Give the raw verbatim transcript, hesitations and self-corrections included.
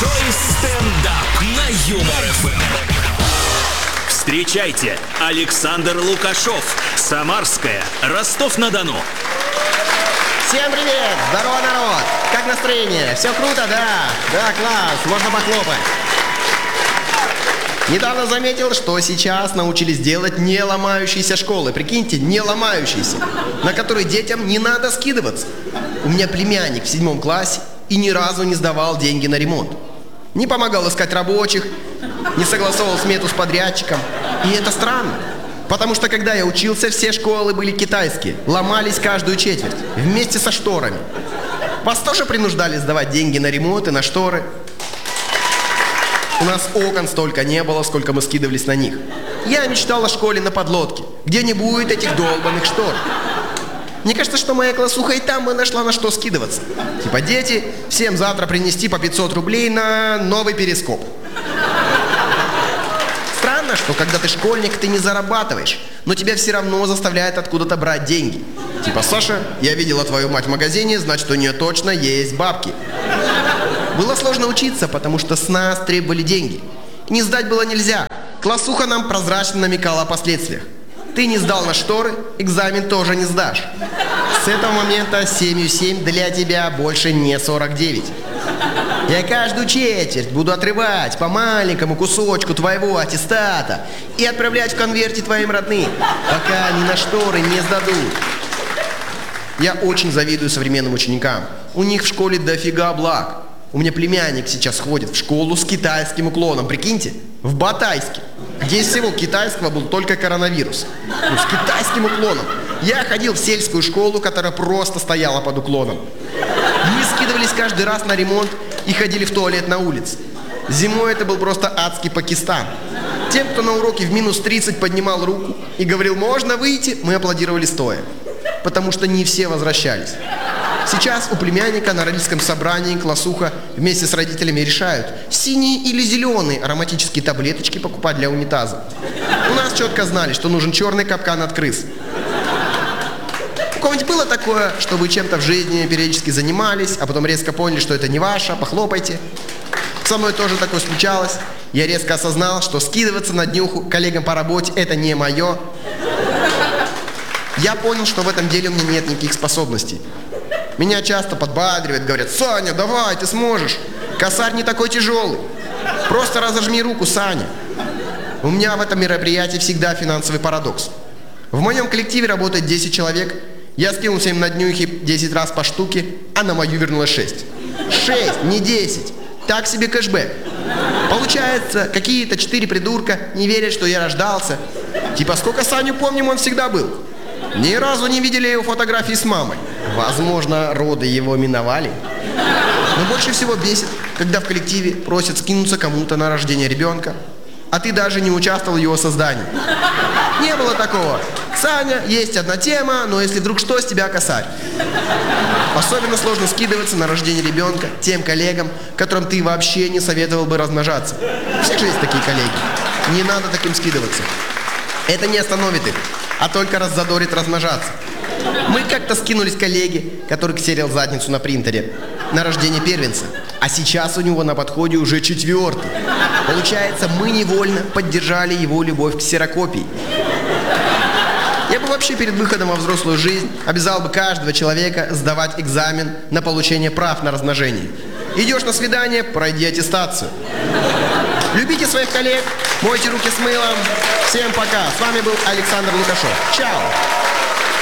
Большой стендап на Юмор эф эм. Встречайте, Александр Лукашов, Самарская, Ростов-на-Дону. Всем привет! Здорово, народ! Как настроение? Все круто, да? Да, класс, можно похлопать. Недавно заметил, что сейчас научились делать не ломающиеся школы. Прикиньте, не ломающиеся, на которые детям не надо скидываться. У меня племянник в седьмом классе и ни разу не сдавал деньги на ремонт. Не помогал искать рабочих, не согласовывал смету с подрядчиком. И это странно, потому что когда я учился, все школы были китайские, ломались каждую четверть, вместе со шторами. Вас тоже принуждали сдавать деньги на ремонт и на шторы? У нас окон столько не было, сколько мы скидывались на них. Я мечтал о школе на подлодке, где не будет этих долбанных штор. Мне кажется, что моя классуха и там бы нашла на что скидываться. Типа, дети, всем завтра принести по пятьсот рублей на новый перископ. Странно, что когда ты школьник, ты не зарабатываешь, но тебя все равно заставляют откуда-то брать деньги. Типа, Саша, я видела твою мать в магазине, значит, у нее точно есть бабки. Было сложно учиться, потому что с нас требовали деньги. Не сдать было нельзя. Классуха нам прозрачно намекала о последствиях. Ты не сдал на шторы, экзамен тоже не сдашь. С этого момента семью семь для тебя больше не сорок девять. Я каждую четверть буду отрывать по маленькому кусочку твоего аттестата и отправлять в конверте твоим родным, пока они на шторы не сдадут. Я очень завидую современным ученикам. У них в школе дофига благ. У меня племянник сейчас ходит в школу с китайским уклоном, прикиньте, в Батайске, где из всего китайского был только коронавирус. Ну, с китайским уклоном. Я ходил в сельскую школу, которая просто стояла под уклоном. Мы скидывались каждый раз на ремонт и ходили в туалет на улице. Зимой это был просто адский Пакистан. Тем, кто на уроке в минус тридцать поднимал руку и говорил «можно выйти», мы аплодировали стоя, потому что не все возвращались. Сейчас у племянника на родительском собрании классуха вместе с родителями решают, синие или зеленые ароматические таблеточки покупать для унитаза. У нас четко знали, что нужен черный капкан от крыс. У кого-нибудь было такое, что вы чем-то в жизни периодически занимались, а потом резко поняли, что это не ваше, похлопайте? Со мной тоже такое случалось. Я резко осознал, что скидываться на днюху коллегам по работе – это не мое. Я понял, что в этом деле у меня нет никаких способностей. Меня часто подбадривают, говорят: «Саня, давай, ты сможешь. Косарь не такой тяжелый. Просто разожми руку, Саня». У меня в этом мероприятии всегда финансовый парадокс. В моем коллективе работает десять человек. Я скинул всем на днюхи десять раз по штуке, а на мою вернулось шесть. шесть, не десять. Так себе кэшбэк. Получается, какие-то четыре придурка не верят, что я рождался. Типа, сколько Саню помним, он всегда был. Ни разу не видели его фотографии с мамой. Возможно, роды его миновали. Но больше всего бесит, когда в коллективе просят скинуться кому-то на рождение ребенка, а ты даже не участвовал в его создании. Не было такого. Саня, есть одна тема, но если вдруг что, с тебя косарь. Особенно сложно скидываться на рождение ребенка тем коллегам, которым ты вообще не советовал бы размножаться. У всех же есть такие коллеги. Не надо таким скидываться. Это не остановит их, а только раззадорит размножаться. Мы как-то скинулись коллеге, который ксерил задницу на принтере, на рождение первенца. А сейчас у него на подходе уже четвертый. Получается, мы невольно поддержали его любовь к ксерокопии. Я бы вообще перед выходом во взрослую жизнь обязал бы каждого человека сдавать экзамен на получение прав на размножение. Идешь на свидание, пройди аттестацию. Любите своих коллег, мойте руки с мылом. Всем пока. С вами был Александр Лукашов. Чао.